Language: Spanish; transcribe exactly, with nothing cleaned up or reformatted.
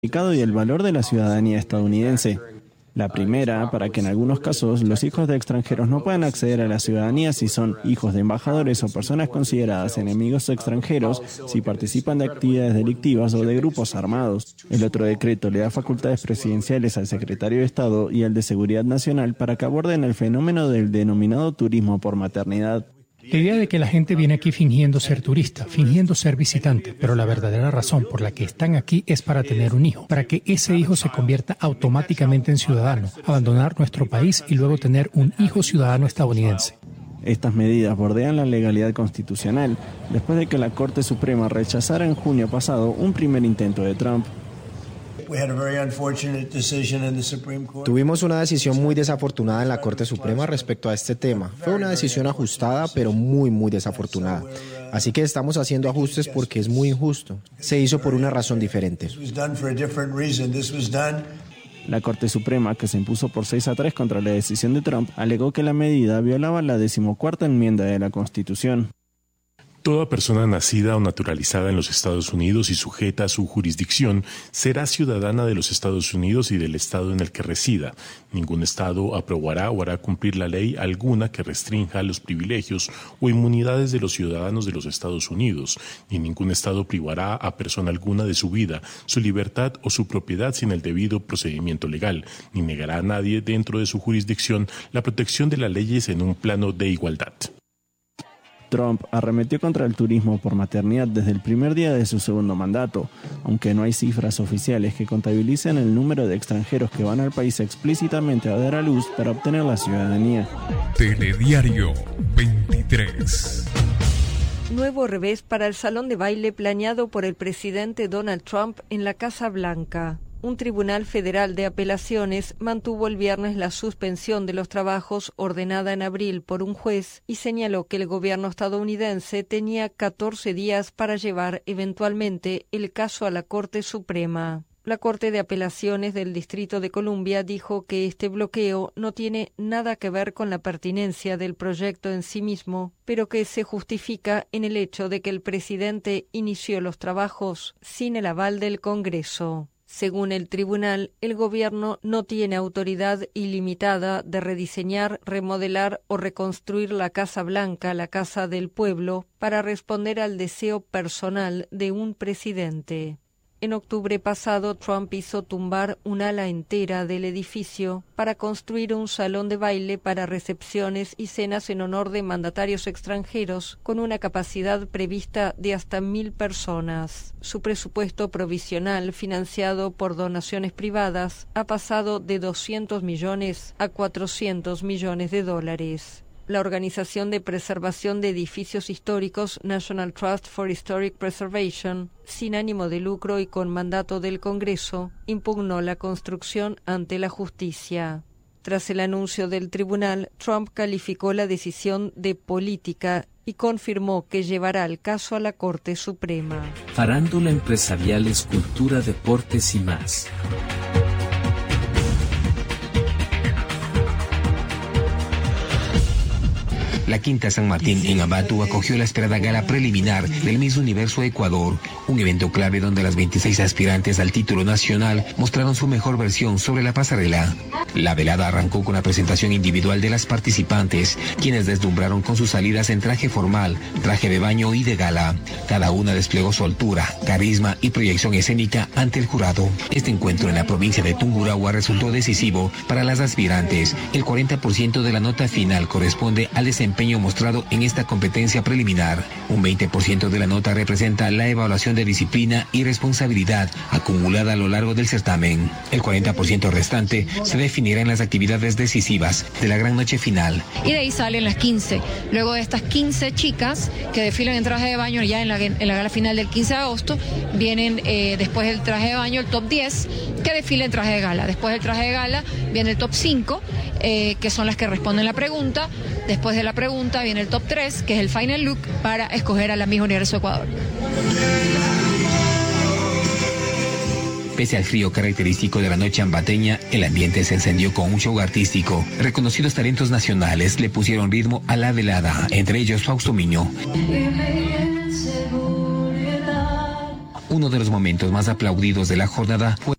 y el valor de la ciudadanía estadounidense. La primera, para que en algunos casos los hijos de extranjeros no puedan acceder a la ciudadanía si son hijos de embajadores o personas consideradas enemigos extranjeros, si participan de actividades delictivas o de grupos armados. El otro decreto le da facultades presidenciales al secretario de Estado y al de Seguridad Nacional para que aborden el fenómeno del denominado turismo por maternidad. La idea de que la gente viene aquí fingiendo ser turista, fingiendo ser visitante, pero la verdadera razón por la que están aquí es para tener un hijo, para que ese hijo se convierta automáticamente en ciudadano, abandonar nuestro país y luego tener un hijo ciudadano estadounidense. Estas medidas bordean la legalidad constitucional, después de que la Corte Suprema rechazara en junio pasado un primer intento de Trump. Tuvimos una decisión muy desafortunada en la Corte Suprema respecto a este tema. Fue una decisión ajustada, pero muy, muy desafortunada. Así que estamos haciendo ajustes porque es muy injusto. Se hizo por una razón diferente. La Corte Suprema, que se impuso por seis a tres contra la decisión de Trump, alegó que la medida violaba la decimocuarta enmienda de la Constitución. Toda persona nacida o naturalizada en los Estados Unidos y sujeta a su jurisdicción será ciudadana de los Estados Unidos y del estado en el que resida. Ningún estado aprobará o hará cumplir la ley alguna que restrinja los privilegios o inmunidades de los ciudadanos de los Estados Unidos, ni ningún estado privará a persona alguna de su vida, su libertad o su propiedad sin el debido procedimiento legal, ni negará a nadie dentro de su jurisdicción la protección de las leyes en un plano de igualdad. Trump arremetió contra el turismo por maternidad desde el primer día de su segundo mandato, aunque no hay cifras oficiales que contabilicen el número de extranjeros que van al país explícitamente a dar a luz para obtener la ciudadanía. Telediario veintitrés. Nuevo revés para el salón de baile planeado por el presidente Donald Trump en la Casa Blanca. Un tribunal federal de apelaciones mantuvo el viernes la suspensión de los trabajos ordenada en abril por un juez y señaló que el gobierno estadounidense tenía catorce días para llevar eventualmente el caso a la Corte Suprema. La Corte de Apelaciones del Distrito de Columbia dijo que este bloqueo no tiene nada que ver con la pertinencia del proyecto en sí mismo, pero que se justifica en el hecho de que el presidente inició los trabajos sin el aval del Congreso. Según el tribunal, el gobierno no tiene autoridad ilimitada de rediseñar, remodelar o reconstruir la Casa Blanca, la Casa del Pueblo, para responder al deseo personal de un presidente. En octubre pasado, Trump hizo tumbar un ala entera del edificio para construir un salón de baile para recepciones y cenas en honor de mandatarios extranjeros con una capacidad prevista de hasta mil personas. Su presupuesto provisional, financiado por donaciones privadas, ha pasado de doscientos millones a cuatrocientos millones de dólares. La Organización de Preservación de Edificios Históricos National Trust for Historic Preservation, sin ánimo de lucro y con mandato del Congreso, impugnó la construcción ante la justicia. Tras el anuncio del tribunal, Trump calificó la decisión de política y confirmó que llevará el caso a la Corte Suprema. Farándula, empresariales, cultura, deportes y más. La Quinta San Martín en Ambato acogió la esperada gala preliminar del Miss Universo Ecuador, un evento clave donde las veintiséis aspirantes al título nacional mostraron su mejor versión sobre la pasarela. La velada arrancó con la presentación individual de las participantes, quienes deslumbraron con sus salidas en traje formal, traje de baño y de gala. Cada una desplegó su altura, carisma y proyección escénica ante el jurado. Este encuentro en la provincia de Tungurahua resultó decisivo para las aspirantes. El cuarenta por ciento de la nota final corresponde al desempeño mostrado en esta competencia preliminar. Un veinte por ciento de la nota representa la evaluación de disciplina y responsabilidad acumulada a lo largo del certamen. El cuarenta por ciento restante se definirá en las actividades decisivas de la gran noche final. Y de ahí salen las quince. Luego de estas quince chicas que desfilan en traje de baño ya en la, en la gala final del quince de agosto, vienen eh, después del traje de baño el top diez que desfila en traje de gala. Después del traje de gala viene el top cinco, eh, que son las que responden la pregunta. Después de la pregunta viene el top tres, que es el final look para escoger a la Miss Universo Ecuador. Pese al frío característico de la noche ambateña, el ambiente se encendió con un show artístico. Reconocidos talentos nacionales le pusieron ritmo a la velada, entre ellos Fausto Miño. Uno de los momentos más aplaudidos de la jornada fue